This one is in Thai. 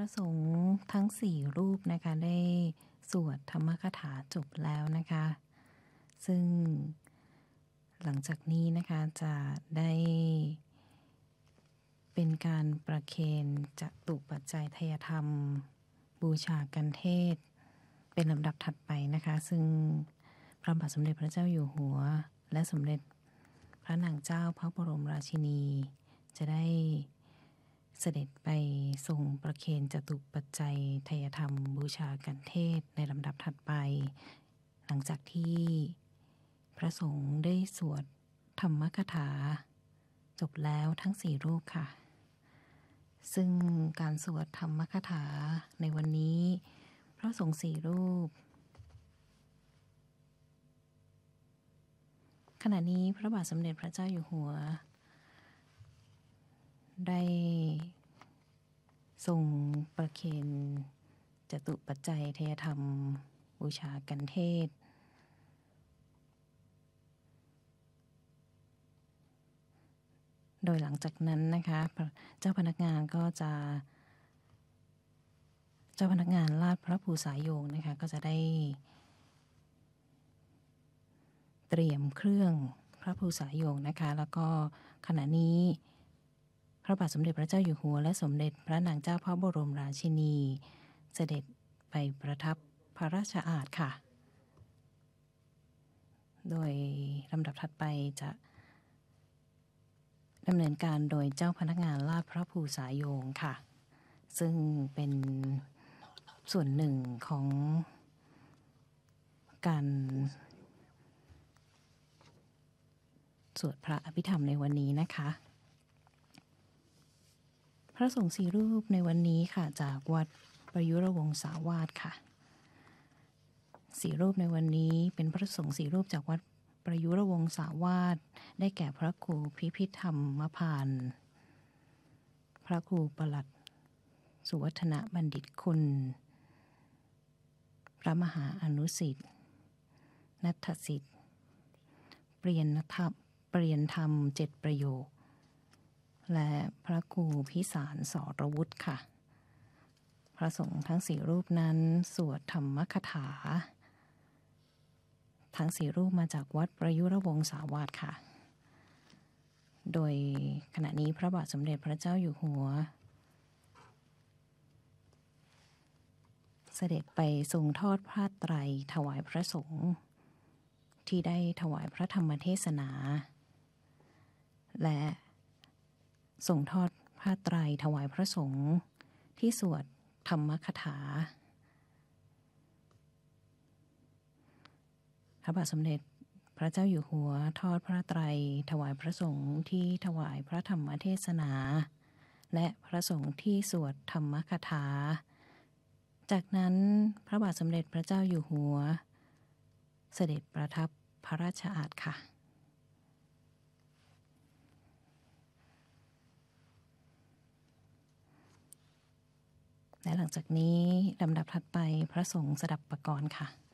ระสงฆ์ทั้ง4รูปนะคะได้สวดธรรมคถาจบแล้วนะคะซึ่งหลังจากนี้นะคะจะได้เป็นการประเคนจตุปัจจัยทายธรรมบูชากันเทศเป็นลำดับถัดไปนะคะซึ่งพระบาทสมเด็จพระเจ้าอยู่หัวและสมเด็จพระนางเจ้าพระบรมราชินีจะได้เสด็จไปทรงประเคนจตุปัจจัยทายธรรมบูชากันเทศในลำดับถัดไปหลังจากที่พระสงฆ์ได้สวดธรรมคถาจบแล้วทั้ง4รูปค่ะซึ่งการสวดธรรมคถาในวันนี้พระสงฆ์4รูปขณะนี้พระบาทสมเด็จพระเจ้าอยู่หัวได้ทรงประเคนจตุปัจจัยทายธรรมบูชากันเทศโดยหลังจากนั้นนะคะเจ้าพนักงานลาดพระภูษาโยงนะคะก็จะได้เตรียมเครื่องพระภูษาโยงนะคะแล้วก็ขณะนี้พระบาทสมเด็จพระเจ้าอยู่หัวและสมเด็จพระนางเจ้าพระบรมราชินีเสด็จไปประทับพระราชอาสน์ค่ะโดยลำดับถัดไปจะดำเนินการโดยเจ้าพนักงานลาดพระภูษาโยงค่ะซึ่งเป็นส่วนหนึ่งของการสวดพระอภิธรรมในวันนี้นะคะพระสงฆ์4รูปในวันนี้ค่ะจากวัดประยุรวงศาวาสค่ะ4รูปในวันนี้เป็นพระสงฆ์4รูปจากวัดประยุรวงศาวาสได้แก่พระครูพิพิธรรมพานพระครูประหลัดสุวัฒนบัณฑิตคุณพระมหาอนุสิทธิ์ณัฐสิทธิ์เปลี่ยนธรรม7ประโยคและพระครูพิสารสรวุฒิค่ะพระสงฆ์ทั้ง4รูปนั้นสวดธรรมคถาทั้ง4รูปมาจากวัดประยุรวงศาวาสค่ะโดยขณะนี้พระบาทสมเด็จพระเจ้าอยู่หัวเสด็จไปทรงทอดผ้าไตรถวายพระสงฆ์ที่ได้ถวายพระธรรมเทศนาและทรงทอดผ้าไตรถวายพระสงฆ์ที่สวดธรรมคถาพระบาทสมเด็จพระเจ้าอยู่หัวทอดพระไตรถวายพระสงฆ์ที่ถวายพระธรรมเทศนาและพระสงฆ์ที่สวดธรรมคถาจากนั้นพระบาทสมเด็จพระเจ้าอยู่หัวเสด็จประทับพระราชอาสน์ค่ะและหลังจากนี้ลำดับถัดไปพระสงฆ์สดับปกรณ์ค่ะ